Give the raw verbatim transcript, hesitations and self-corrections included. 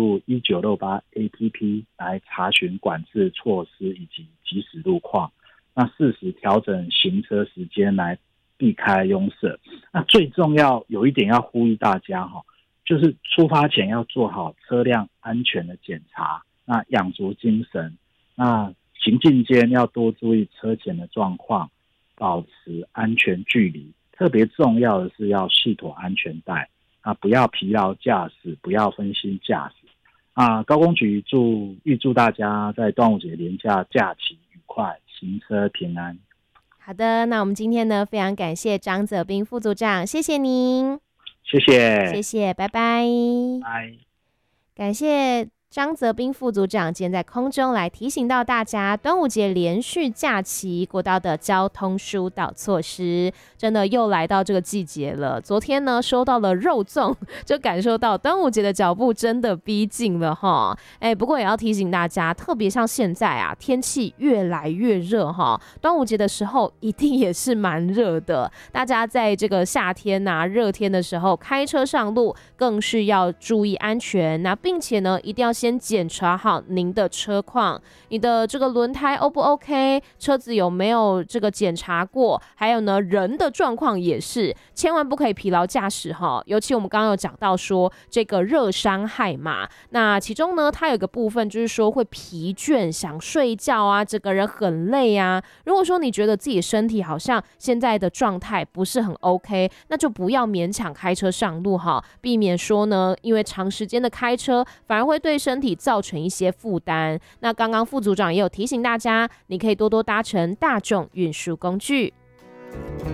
录一九六八 A P P 来查询管制措施以及即时路况，那适时调整行车时间来避开拥塞。那最重要有一点要呼吁大家哈，就是出发前要做好车辆安全的检查，那养足精神，那行进间要多注意车前的状况，保持安全距离。特别重要的是要系妥安全带，啊，不要疲劳驾驶，不要分心驾驶。啊，高工局祝预祝大家在端午节连假假期愉快，行车平安。 好的，那我们今天呢，非常感谢张泽斌副组长，谢谢您， 谢谢， 谢谢，拜拜， 拜。 感谢张泽斌副组长今天在空中来提醒到大家，端午节连续假期国道的交通疏导措施，真的又来到这个季节了。昨天呢收到了肉粽，就感受到端午节的脚步真的逼近了哈。哎，不过也要提醒大家，特别像现在啊，天气越来越热哈，端午节的时候一定也是蛮热的。大家在这个夏天啊热天的时候开车上路，更是要注意安全，那并且呢一定要先检查好您的车况，你的这个轮胎 O 不 OK， 车子有没有这个检查过，还有呢人的状况也是，千万不可以疲劳驾驶哈。尤其我们刚刚有讲到说这个热伤害嘛，那其中呢它有一个部分就是说会疲倦想睡觉啊，整个人很累啊。如果说你觉得自己身体好像现在的状态不是很 OK， 那就不要勉强开车上路哈，避免说呢因为长时间的开车反而会对身体造成一些负担。那刚刚副组长也有提醒大家，你可以多多搭乘大众运输工具。